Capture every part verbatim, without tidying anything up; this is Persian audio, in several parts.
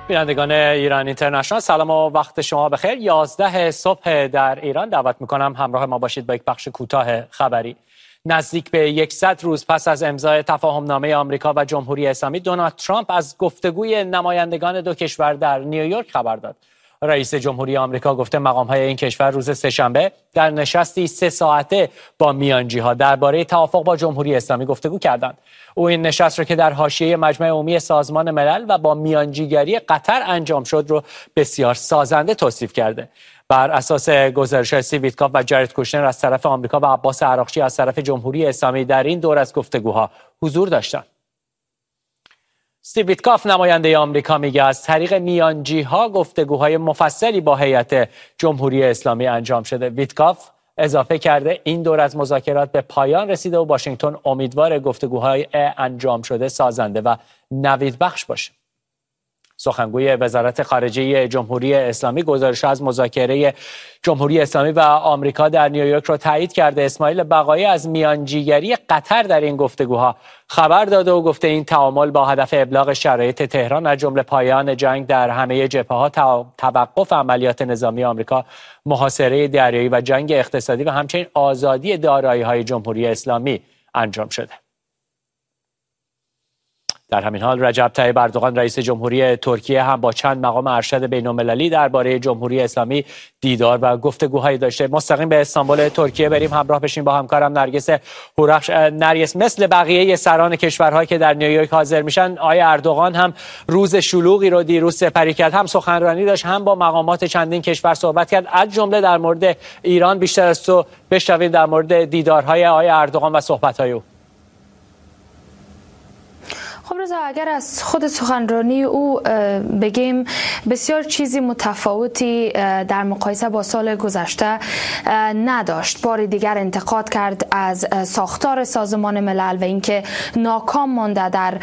بینندگان ایران اینترنشنال، سلام و وقت شما بخیر. یازده صبح در ایران. دعوت میکنم همراه ما باشید با یک بخش کوتاه خبری. نزدیک به صد روز پس از امضای تفاهمنامه آمریکا و جمهوری اسلامی، دونالد ترامپ از گفتگوی نمایندگان دو کشور در نیویورک خبر داد. رئیس جمهوری آمریکا گفته مقام‌های این کشور روز سه‌شنبه در نشستی سه ساعته با میانجی‌ها درباره توافق با جمهوری اسلامی گفتگو کردند. او این نشست را که در حاشیه مجمع عمومی سازمان ملل و با میانجیگری قطر انجام شد رو بسیار سازنده توصیف کرده. بر اساس گزارش استیو ویتکاف و جارد کوشنر از طرف آمریکا و عباس عراقچی از طرف جمهوری اسلامی در این دور از گفتگوها حضور داشتند. استیو ویتکاف نماینده آمریکا میگه از طریق میانجی‌ها گفتگوهای مفصلی با هیئت جمهوری اسلامی انجام شده. ویتکاف اضافه کرده این دور از مذاکرات به پایان رسیده و واشنگتن امیدوار گفتگوهای انجام شده سازنده و نویدبخش باشه. سخنگوی وزارت خارجه جمهوری اسلامی گزارش از مذاکره جمهوری اسلامی و آمریکا در نیویورک را تایید کرده. اسماعیل بقایی از میانجیگری قطر در این گفتگوها خبر داده و گفته این تعامل با هدف ابلاغ شرایط تهران از جمله پایان جنگ در همه جبهه‌ها، توقف عملیات نظامی آمریکا، محاصره دریایی و جنگ اقتصادی و همچنین آزادی دارایی‌های جمهوری اسلامی انجام شده. در همین حال رجب طیب اردوغان رئیس جمهوری ترکیه هم با چند مقام ارشد بین‌المللی درباره جمهوری اسلامی دیدار و گفتگوهایی داشته. مستقیم به استانبول ترکیه بریم همراه بشیم با همکارم نرگس هورخش. نرگس، مثل بقیه سران کشورهایی که در نیویورک حاضر میشن، آقای اردوغان هم روز شلوغی رو دیروز سپری کرد، هم سخنرانی داشت، هم با مقامات چندین کشور صحبت کرد. از جمله در مورد ایران بیشتر از تو بشنویم در مورد دیدارهای آقای اردوغان و صحبت‌های او. خب رضا، اگر از خود سخنرانی او بگیم، بسیار چیزی متفاوتی در مقایسه با سال گذشته نداشت. بار دیگر انتقاد کرد از ساختار سازمان ملل و اینکه ناکام مانده در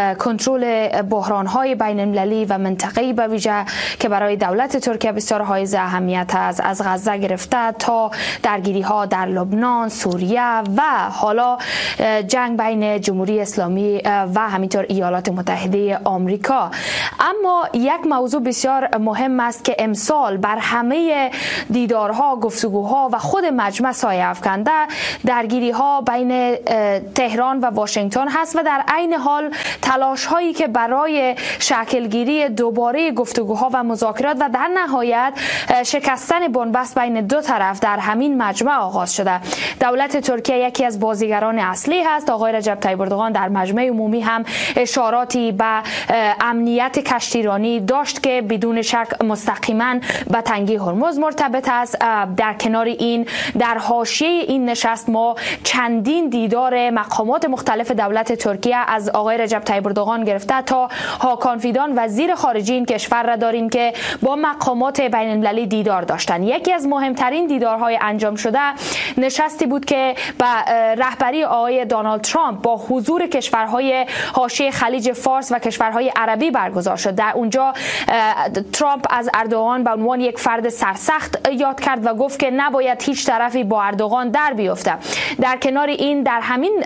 کنترل بحران‌های بین‌المللی و منطقه‌ای به ویژه که برای دولت ترکیه بسیار حائز اهمیت است، از غزه گرفته تا درگیری‌ها در لبنان، سوریه و حالا جنگ بین جمهوری اسلامی و همینطور ایالات متحده آمریکا. اما یک موضوع بسیار مهم است که امسال بر همه دیدارها، گفتگوها و خود مجمع سایه افکنده، درگیری‌ها بین تهران و واشنگتن هست و در عین حال تلاش هایی که برای شکلگیری دوباره گفتگوها و مذاکرات و در نهایت شکستن بنبست بین دو طرف در همین مجمع آغاز شده. دولت ترکیه یکی از بازیگران اصلی هست. آقای رجب طیب اردوغان در مجمع عمومی هم اشاراتی به امنیت کشتیرانی داشت که بدون شک مستقیما به تنگی هرمز مرتبط است. در کنار این، در حاشیه این نشست ما چندین دیدار مقامات مختلف دولت ترکیه از آقای رجب طیب اردوغان گرفته تا هاکان فیدان وزیر خارجه این کشور را داریم که با مقامات بین المللی دیدار داشتند. یکی از مهمترین دیدارهای انجام شده نشستی بود که به رهبری آقای دونالد ترامپ با حضور کشورهای حاشیه خلیج فارس و کشورهای عربی برگزار شد. در اونجا ترامپ از اردوغان به عنوان یک فرد سرسخت یاد کرد و گفت که نباید هیچ طرفی با اردوغان در بیفته. در کنار این، در همین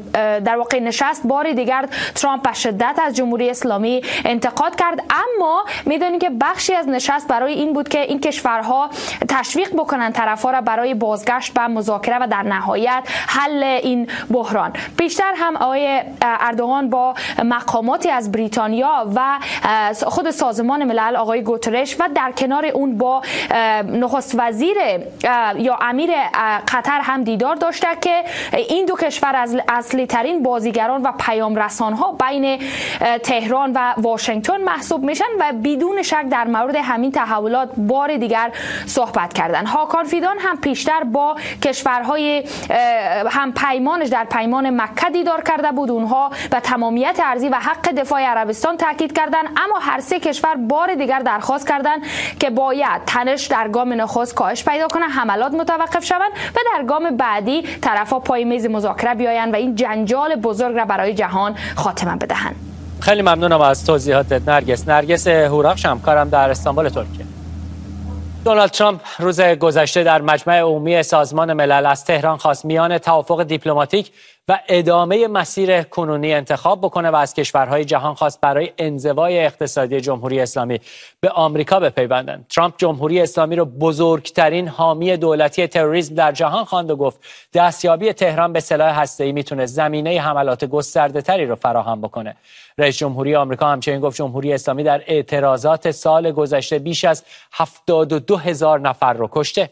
در واقع نشست بار دیگر ترامپ به شدت از جمهوری اسلامی انتقاد کرد، اما میدونیم که بخشی از نشست برای این بود که این کشورها تشویق بکنن طرفها را برای بازگشت به مذاکره و در نهایت حل این بحران. بیشتر هم آقای اردوغان با مقاماتی از بریتانیا و خود سازمان ملل آقای گوترش و در کنار اون با نخست وزیر یا امیر قطر هم دیدار داشته که این دو کشور از اصلی ترین بازیگران و پیام رسان ها بین تهران و واشنگتن محسوب میشن و بدون شک در مورد همین تحولات بار دیگر صحبت کردن. هاکان فیدان هم پیشتر با کشورهای هم پیمانش در پیمان مکه دیدار کرده بود. اونها و تمامیت ارضی و حق دفاع عربستان تاکید کردند، اما هر سه کشور بار دیگر درخواست کردند که باید تنش در گام نخست کاهش پیدا کنه، حملات متوقف شوند و در گام بعدی طرفا پای میز مذاکره بیایند و این جنجال بزرگ را برای جهان خاتمه بدهند. خیلی ممنونم از توضیحاتت نرگس. نرگس هورخش، همکارم در استانبول ترکیه. دونالد ترامپ روز گذشته در مجمع عمومی سازمان ملل از تهران خواست میان توافق دیپلماتیک و ادامه مسیر کنونی انتخاب بکنه و از کشورهای جهان خواست برای انزوای اقتصادی جمهوری اسلامی به آمریکا بپیوندند. ترامپ جمهوری اسلامی رو بزرگترین حامی دولتی تروریسم در جهان خواند و گفت دستیابی تهران به سلاح هسته‌ای میتونه زمینه حملات گسترده‌تری رو فراهم بکنه. رئیس جمهوری آمریکا همچنین گفت جمهوری اسلامی در اعتراضات سال گذشته بیش از هفتاد و دو هزار نفر رو کشته.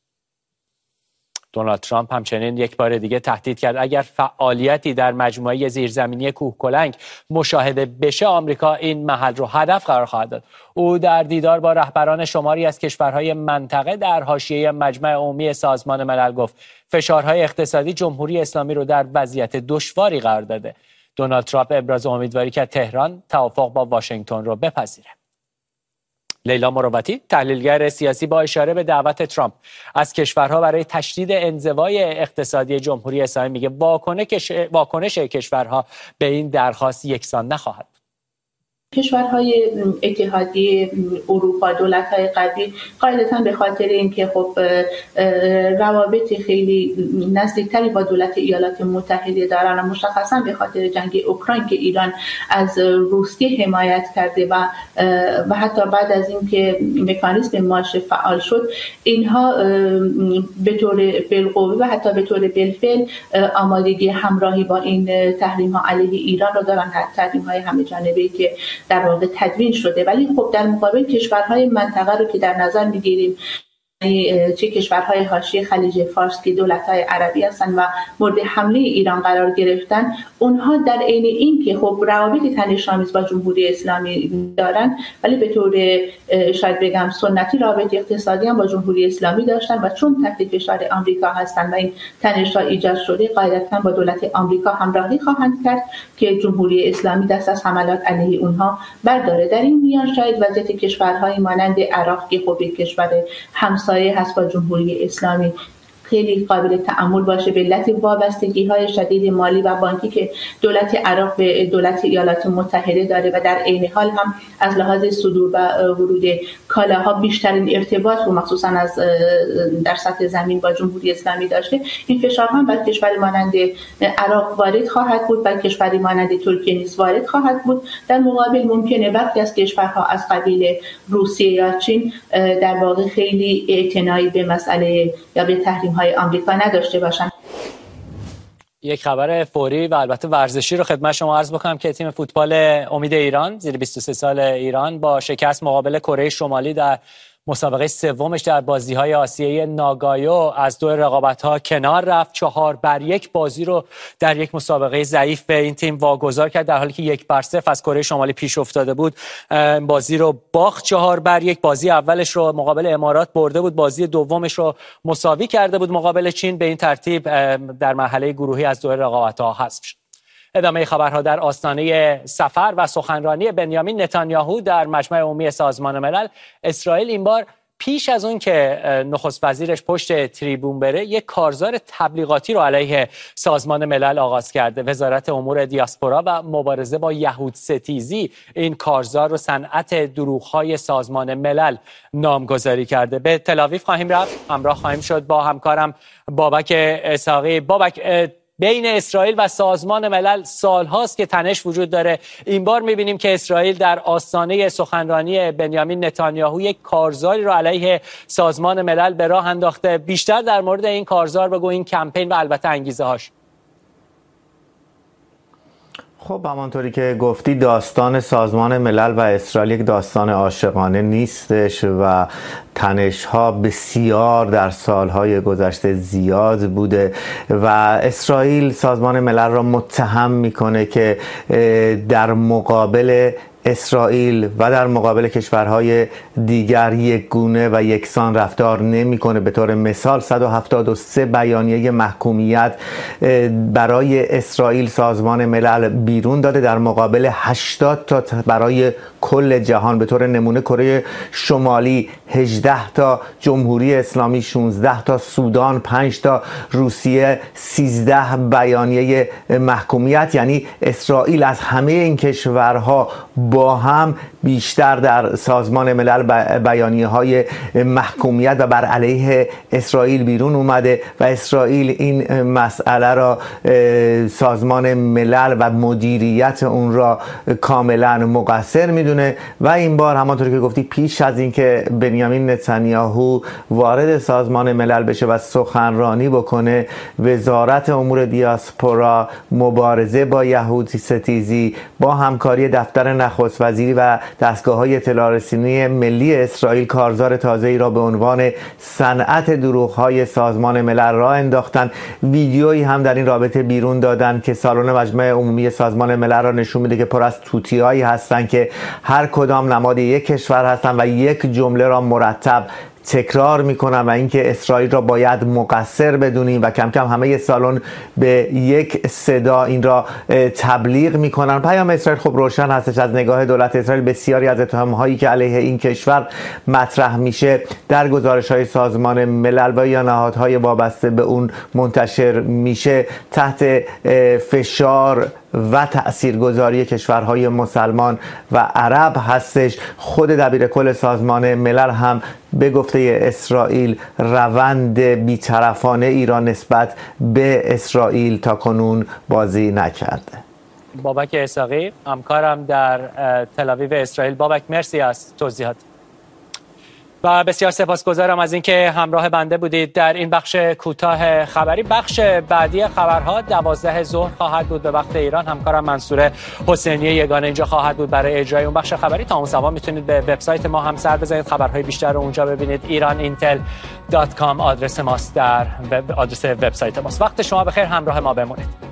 دونالد ترامپ همچنین یک بار دیگه تهدید کرد اگر فعالیتی در مجموعه زیرزمینی کوهکلنگ مشاهده بشه آمریکا این محل رو هدف قرار خواهد داد. او در دیدار با رهبران شماری از کشورهای منطقه در حاشیه مجمع عمومی سازمان ملل گفت فشارهای اقتصادی جمهوری اسلامی رو در وضعیت دشواری قرار داده. دونالد ترامپ ابراز امیدواری کرد تهران توافق با واشنگتن رو بپذیره. لیلا مروتی تحلیلگر سیاسی با اشاره به دعوت ترامپ از کشورها برای تشدید انزوای اقتصادی جمهوری اسلامی میگه واکنش کشورها به این درخواست یکسان نخواهد. کشورهای اتحادیه اروپا، دولت‌های غربی قاعدتاً به خاطر اینکه خب روابط خیلی نزدیکتری با دولت ایالات متحده دارن و مشخصاً به خاطر جنگ اوکراین که ایران از روسیه حمایت کرده و و حتی بعد از اینکه مکانیزم مارش فعال شد اینها به طور بالقوه و حتی به طور بالفعل آمادگی همراهی با این تحریم‌ها علیه ایران را دارن، تحریم‌های همه جانبه‌ای که در واقع تدوین شده. ولی خب در مقابل کشورهای منطقه رو که در نظر میگیریم چه کشورهای حاشیه خلیج فارس که دولت‌های عربی هستند و مورد حمله ایران قرار گرفتن، اونها در عین این که خب روابط تنش‌آمیز با جمهوری اسلامی دارن ولی به طور شاید بگم سنتی روابط اقتصادی هم با جمهوری اسلامی داشتن و چون تحت فشار آمریکا هستند و این تنش‌ها ایجاد شده قاعدتاً با دولت آمریکا همراهی خواهند کرد که جمهوری اسلامی دست از حملات علیه اونها برداره. در این میان شاید وضعیت کشورهای مانند عراق که خب یک کشور همسایه هست با جمهوری اسلامی خیلی قابل تأمل باشه به علت وابستگی‌های شدید مالی و بانکی که دولت عراق به دولت ایالات متحده داره و در عین حال هم از لحاظ صدور و ورود کالاها بیشترین ارتباط و مخصوصا از در سطح زمین با جمهوری اسلامی داشته. این فشارها هم بر کشوری مانند عراق وارد خواهد بود، بر کشوری مانند ترکیه نیز وارد خواهد بود. در مقابل ممکنه برخی از کشورها از قبیل روسیه یا چین در واقع خیلی اعتنایی به مسئله یا به تحریم‌های آمریکا نداشته باشند. یک خبر فوری و البته ورزشی رو خدمت شما عرض بکنم که تیم فوتبال امید ایران زیر بیست و سه سال ایران با شکست مقابل کره شمالی در مسابقه سومش در بازی‌های آسیایی ناگایو از دو رقابت‌ها کنار رفت. چهار بر یک بازی رو در یک مسابقه ضعیف به این تیم واگذار کرد در حالی که یک بر صفر از کره شمالی پیش افتاده بود. بازی رو باخت چهار بر یک. بازی اولش رو مقابل امارات برده بود، بازی دومش رو مساوی کرده بود مقابل چین. به این ترتیب در مرحله گروهی از دو رقابت‌ها حذف شد. ادامه خبرها در آستانه سفر و سخنرانی بنیامین نتانیاهو در مجمع عمومی سازمان ملل، اسرائیل این بار پیش از اون که نخست وزیرش پشت تریبون بره یک کارزار تبلیغاتی رو علیه سازمان ملل آغاز کرده. وزارت امور دیاسپورا و مبارزه با یهود ستیزی این کارزار رو صنعت دروغ‌های سازمان ملل نامگذاری کرده. به تل آویو خواهیم رفت، همراه خواهیم شد با همکارم بابک اسحاقی. بابک، بین اسرائیل و سازمان ملل سالهاست که تنش وجود داره. این بار می‌بینیم که اسرائیل در آستانه سخنرانی بنیامین نتانیاهو یک کارزاری رو علیه سازمان ملل به راه انداخته. بیشتر در مورد این کارزار بگو، این کمپین و البته انگیزه هاش. خب همانطوری که گفتی داستان سازمان ملل و اسرائیل یک داستان عاشقانه نیستش و تنش‌ها بسیار در سالهای گذشته زیاد بوده و اسرائیل سازمان ملل را متهم میکنه که در مقابل اسرائیل و در مقابل کشورهای دیگر یک گونه و یکسان رفتار نمیکنه. به طور مثال صد و هفتاد و سه بیانیه محکومیت برای اسرائیل سازمان ملل بیرون داده در مقابل هشتاد تا برای کل جهان. به طور نمونه کره شمالی هجده تا، جمهوری اسلامی شانزده تا، سودان پنج تا، روسیه سیزده بیانیه محکومیت. یعنی اسرائیل از همه این کشورها با هم بیشتر در سازمان ملل بیانیه های محکومیت و بر علیه اسرائیل بیرون اومده و اسرائیل این مسئله را سازمان ملل و مدیریت اون را کاملا مقصر میدونه و این بار همانطور که گفتی پیش از اینکه بنیامین نتانیاهو وارد سازمان ملل بشه و سخنرانی بکنه، وزارت امور دیاسپورا مبارزه با یهودی ستیزی با همکاری دفتر نخست وزیری و دستگاه‌های اطلاع رسانی ملی اسرائیل کارزار تازه‌ای را به عنوان صنعت دروغ‌های سازمان ملل راه انداختن. ویدیویی هم در این رابطه بیرون دادن که سالن مجمع عمومی سازمان ملل را نشون میده که پر از توتیایی هستن که هر کدام نماد یک کشور هستن و یک جمله را مرتب تکرار میکنن و اینکه اسرائیل را باید مقصر بدونیم و کم کم همه سالن به یک صدا این را تبلیغ میکنن. پیام اسرائیل خب روشن هستش. از نگاه دولت اسرائیل بسیاری از اتهام‌هایی که علیه این کشور مطرح میشه در گزارش‌های سازمان ملل و یا نهادهای وابسته به اون منتشر میشه تحت فشار و تأثیرگذاری کشورهای مسلمان و عرب هستش. خود دبیر کل سازمان ملل هم به گفته اسرائیل روند بی‌طرفانه ایران نسبت به اسرائیل تا کنون بازی نکرده. بابک اسحاقی همکارم در تل آویو اسرائیل. بابک مرسی از توضیحات و بسیار سپاسگزارم از اینکه همراه بنده بودید در این بخش کوتاه خبری. بخش بعدی خبرها دوازده ظهر خواهد بود به وقت ایران. همکارم منصور حسینی یگانه اینجا خواهد بود برای اجرای اون بخش خبری. تا اون زمان میتونید به وبسایت ما هم سر بزنید، خبرهای بیشتر رو اونجا ببینید. ایران اینتل دات کام آدرس ماست، در وب آدرس وبسایت ماست. وقت شما بخیر، همراه ما بمونید.